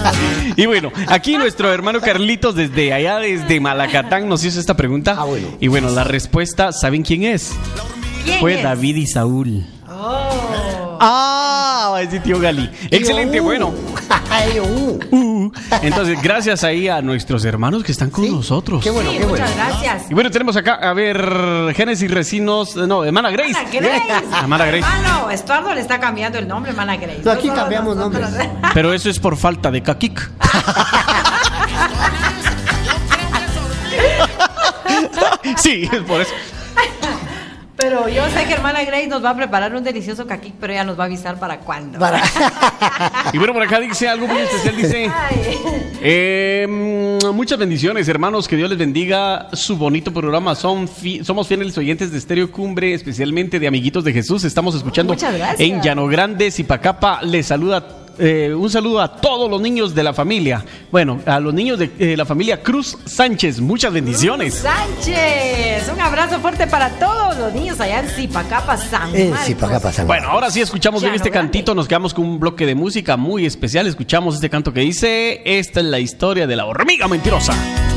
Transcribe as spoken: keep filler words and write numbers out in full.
Y bueno, aquí nuestro hermano Carlitos desde allá, desde Malacatán, nos hizo esta pregunta. Ah, bueno. Y bueno, la respuesta, ¿saben quién es? ¿Quién Fue es? David y Saúl. Oh. Ah, va a decir tío Gali. Excelente, Uh. bueno. Ay, uh. Uh, entonces, gracias ahí a nuestros hermanos que están con Sí, nosotros. qué bueno, Sí, qué bueno. muchas gracias. Y bueno, tenemos acá, a ver, Génesis Recinos, no, hermana Grace. Mana Grace. Hermana Grace. Hermano, Estuardo le está cambiando el nombre, Mana Grace. No, aquí solo cambiamos nosotros. nombres. Pero eso es por falta de caquic. Sí, es por eso. Pero yo sé que hermana Grace nos va a preparar un delicioso caquic, pero ella nos va a avisar para cuándo. Para... Y bueno, por acá dice algo muy especial, dice... Ay. Eh, muchas bendiciones, hermanos, que Dios les bendiga su bonito programa. Son fi- somos fieles oyentes de Estéreo Cumbre, especialmente de Amiguitos de Jesús. Estamos escuchando Muchas gracias. en Llano Grande, Zipacapa. Les saluda eh, un saludo a todos los niños de la familia. Bueno, a los niños de eh, la familia Cruz Sánchez. Muchas bendiciones. Sánchez, un abrazo fuerte para todos los niños allá en Zipacapa, San En Marcos. Zipacapa, San Bueno, ahora sí escuchamos bien Llano este Grande. cantito. Nos quedamos con un bloque de música muy especial. Escuchamos este canto que dice: esta es la historia de la hormiga mentirosa.